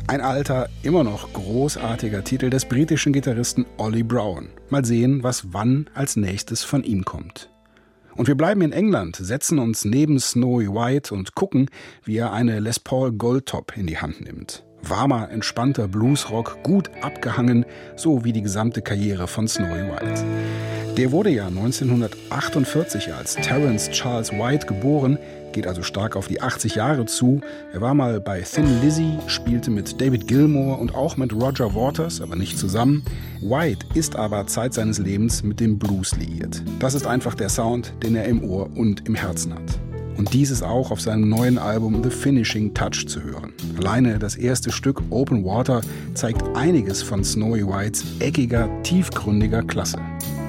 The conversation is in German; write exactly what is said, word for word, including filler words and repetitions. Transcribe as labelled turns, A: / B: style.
A: Ein alter, immer noch großartiger Titel des britischen Gitarristen Ollie Brown. Mal sehen, was wann als nächstes von ihm kommt. Und wir bleiben in England, setzen uns neben Snowy White und gucken, wie er eine Les Paul Goldtop in die Hand nimmt. Warmer, entspannter Bluesrock, gut abgehangen, so wie die gesamte Karriere von Snowy White. Der wurde ja neunzehnhundertachtundvierzig als Terence Charles White geboren, geht also stark auf die achtzig Jahre zu. Er war mal bei Thin Lizzy, spielte mit David Gilmour und auch mit Roger Waters, aber nicht zusammen. White ist aber Zeit seines Lebens mit dem Blues liiert. Das ist einfach der Sound, den er im Ohr und im Herzen hat. Und dies ist auch auf seinem neuen Album The Finishing Touch zu hören. Alleine das erste Stück Open Water zeigt einiges von Snowy Whites eckiger, tiefgründiger Klasse.